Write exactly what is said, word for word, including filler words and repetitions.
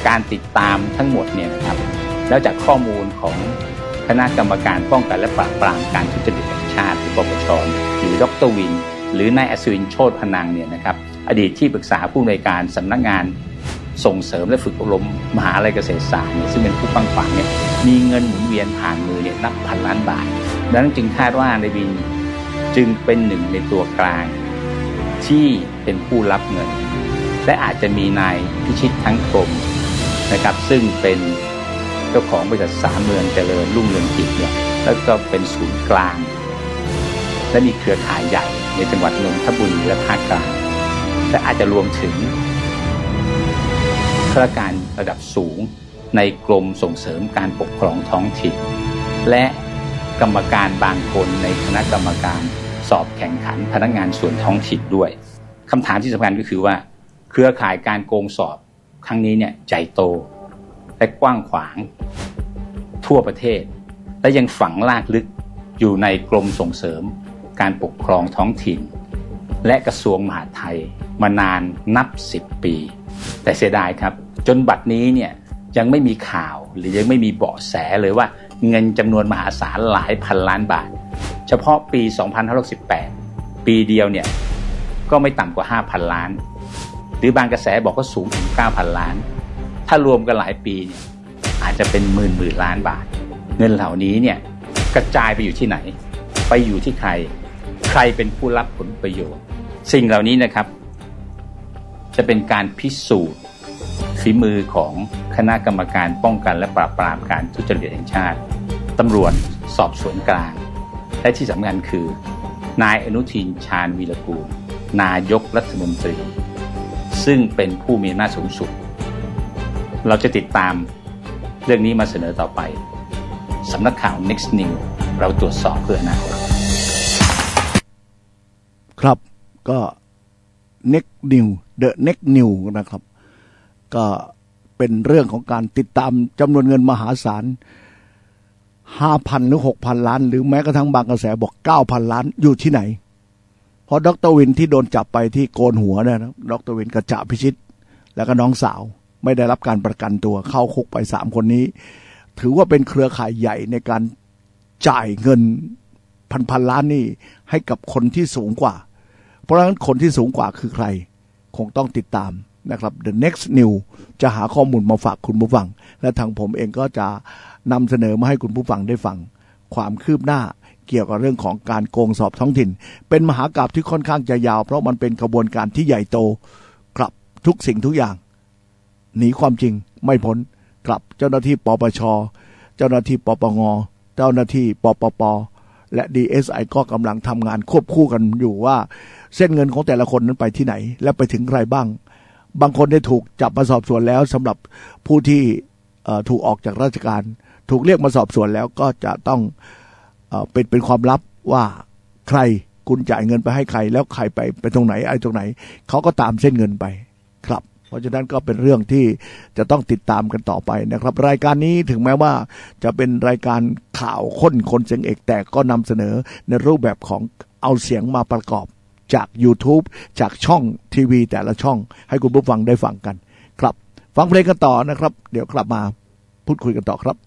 การติดตามทั้งหมดเนี่ยนะครับแล้วจากข้อมูลของคณะกรรมการป้องกันและปราบปรามการทุจริตแห่งชาติหรือปปชหรือดร.วินหรือนายอัศวินโชติพนังเนี่ยนะครับอดีตที่ปรึกษาผู้อำนวยการสำนักงานส่งเสริมและฝึกอบรมมหาวิทยาลัยเกษตรศาสตร์ซึ่งเป็นผู้กว้างขวางเนี่ยมีเงินหมุนเวียนผ่านมือเนี่ยนับพันล้านบาทดังนั้นจึงคาดว่านายวินจึงเป็นหนึ่งในตัวกลางที่เป็นผู้รับเงินและอาจจะมีนายพิชิตทั้งกรมนะครับซึ่งเป็นเจ้าของบริษัทสามเมืองเจริญรุ่งเรืองกิจเนี่ยแล้วก็เป็นศูนย์กลางและมีเครือข่ายใหญ่ในจังหวัดนนทบุรีและภาคกลางและอาจจะรวมถึงข้าราชการระดับสูงในกรมส่งเสริมการปกครองท้องถิ่นและกรรมการบางคนในคณะกรรมการสอบแข่งขันพนักงานส่วนท้องถิ่นด้วยคำถามที่สำคัญก็คือว่าเครือข่ายการโกงสอบครั้งนี้เนี่ยใหญ่โตและกว้างขวางทั่วประเทศและยังฝังรากลึกอยู่ในกรมส่งเสริมการปกครองท้องถิ่นและกระทรวงมหาดไทยมานานนับสิบปีแต่เสียดายครับจนบัดนี้เนี่ยยังไม่มีข่าวหรือยังไม่มีเบาะแสเลยว่าเงินจำนวนมหาศาลหลายพันล้านบาทเฉพาะปีสองพันห้าร้อยสิบแปดปีเดียวเนี่ยก็ไม่ต่ำกว่า ห้าพัน ล้านหรือบางกระแสบอกว่าสูงถึง เก้าพัน ล้านถ้ารวมกันหลายปีเนี่ยอาจจะเป็นหมื่นหมื่นล้านบาทเงินเหล่านี้เนี่ยกระจายไปอยู่ที่ไหนไปอยู่ที่ใครใครเป็นผู้รับผลประโยชน์สิ่งเหล่านี้นะครับจะเป็นการพิสูจน์ฝีมือของคณะกรรมการป้องกันและปราบปรามการทุจริตแห่งชาติตำรวจสอบสวนกลางและที่สำคัญคือนายอนุทินชาญวีรกูลนายกรัฐมนตรีซึ่งเป็นผู้มีอำนาจสูงสุดเราจะติดตามเรื่องนี้มาเสนอต่อไปสำนักข่าว Next News เราตรวจสอบเพื่ออนาคตครับก็ Next News The Next News นะครับก็เป็นเรื่องของการติดตามจำนวนเงินมหาศาล ห้าพัน หรือ หกพัน ล้านหรือแม้กระทั่งบางกระแสบอก เก้าพัน ล้านอยู่ที่ไหนเพราะดร.วินที่โดนจับไปที่โกนหัวเนี่ยนะดร.วินกับจ่าพิชิตแล้วก็น้องสาวไม่ได้รับการประกันตัวเข้าคุกไปสามคนนี้ถือว่าเป็นเครือข่ายใหญ่ในการจ่ายเงินพันๆล้านนี่ให้กับคนที่สูงกว่าเพราะฉะนั้นคนที่สูงกว่าคือใครคงต้องติดตามนะครับ The Next News จะหาข้อมูลมาฝากคุณผู้ฟังและทางผมเองก็จะนำเสนอมาให้คุณผู้ฟังได้ฟังความคืบหน้าเกี่ยวกับเรื่องของการโกงสอบท้องถิ่นเป็นมหากาพย์ที่ค่อนข้างจะยาวเพราะมันเป็นกระบวนการที่ใหญ่โตกลับทุกสิ่งทุกอย่างหนีความจริงไม่พ้นกลับเจ้าหน้าที่ปปชเจ้าหน้าที่ปปงเจ้าหน้าที่ปปปและ ดี เอส ไอ ก็กำลังทำงานควบคู่กันอยู่ว่าเส้นเงินของแต่ละคนนั้นไปที่ไหนและไปถึงใครบ้างบางคนได้ถูกจับมาสอบสวนแล้วสำหรับผู้ที่ถูกออกจากราชการถูกเรียกมาสอบสวนแล้วก็จะต้องเอ่อเป็นเป็นความลับว่าใครคุณจ่ายเงินไปให้ใครแล้วใครไปไปตรงไหนไอ้ตรงไหนเขาก็ตามเส้นเงินไปครับเพราะฉะนั้นก็เป็นเรื่องที่จะต้องติดตามกันต่อไปนะครับรายการนี้ถึงแม้ว่าจะเป็นรายการข่าวค้นคนเสียงเอกแต่ก็นำเสนอในรูปแบบของเอาเสียงมาประกอบจาก YouTube จากช่องทีวีแต่ละช่องให้คุณผู้ฟังได้ฟังกันครับฟังเพลงกันต่อนะครับเดี๋ยวกลับมาพูดคุยกันต่อครับ